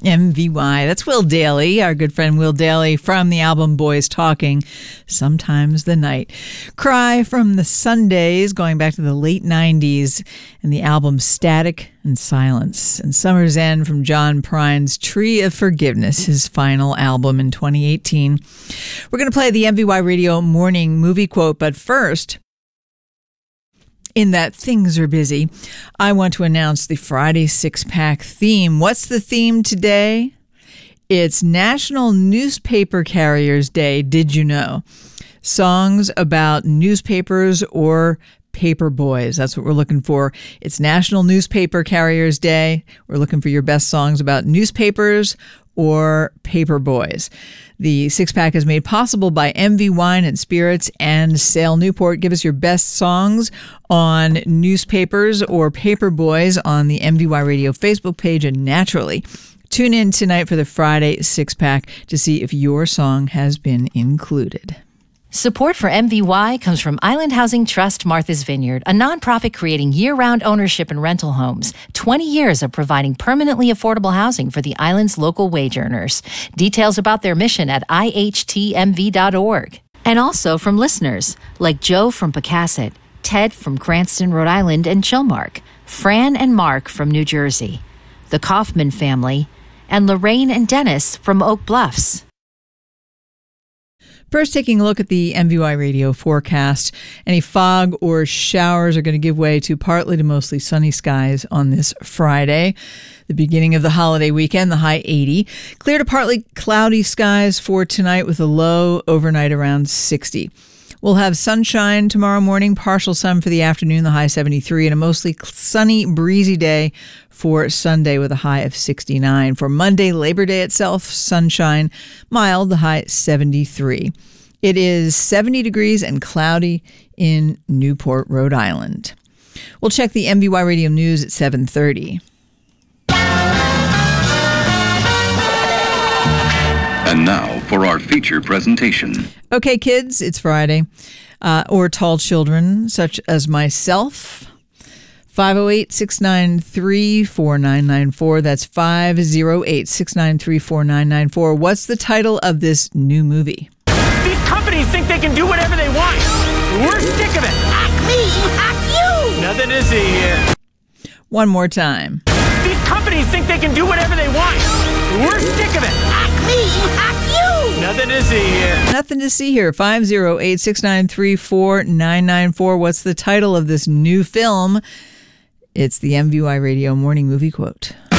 MVY. That's Will Dailey, our good friend Will Dailey from the album Boys Talking, Sometimes the Night. Cry from the Sundays, going back to the late 90s, and the album Static and Silence. And Summer's End from John Prine's Tree of Forgiveness, his final album in 2018. We're going to play the MVY Radio Morning Movie Quote, but first, in that things are busy, I want to announce the Friday six-pack theme. What's the theme today? It's National Newspaper Carriers Day. Did you know? Songs about newspapers or paper boys. That's what we're looking for. It's National Newspaper Carriers Day. We're looking for your best songs about newspapers or paper boys. The six-pack is made possible by MV Wine and Spirits and Sale Newport. Give us your best songs on newspapers or paper boys on the MVY Radio Facebook page, and naturally, tune in tonight for the Friday six-pack to see if your song has been included. Support for MVY comes from Island Housing Trust Martha's Vineyard, a nonprofit creating year-round ownership and rental homes. 20 years of providing permanently affordable housing for the island's local wage earners. Details about their mission at ihtmv.org. And also from listeners like Joe from Pocasset, Ted from Cranston, Rhode Island, and Chilmark, Fran and Mark from New Jersey, the Kaufman family, and Lorraine and Dennis from Oak Bluffs. First, taking a look at the MVY Radio forecast. Any fog or showers are going to give way to partly to mostly sunny skies on this Friday, the beginning of the holiday weekend, the high 80. Clear to partly cloudy skies for tonight with a low overnight around 60. We'll have sunshine tomorrow morning, partial sun for the afternoon, the high 73, and a mostly sunny, breezy day for Sunday with a high of 69. For Monday, Labor Day itself, sunshine, mild, the high 73. It is 70 degrees and cloudy in Newport, Rhode Island. We'll check the MVY Radio News at 7:30. And now for our feature presentation. Okay, kids, it's Friday. Or tall children, such as myself. 508-693-4994. That's 508-693-4994. What's the title of this new movie? These companies think they can do whatever they want. We're sick of it. Hack me, hack you. Nothing to see here. One more time. These companies think they can do whatever they want. We're sick of it. Hack me, hack you. Nothing to see here. Nothing to see here. 508-693-4994. What's the title of this new film? It's the MVY Radio Morning Movie Quote.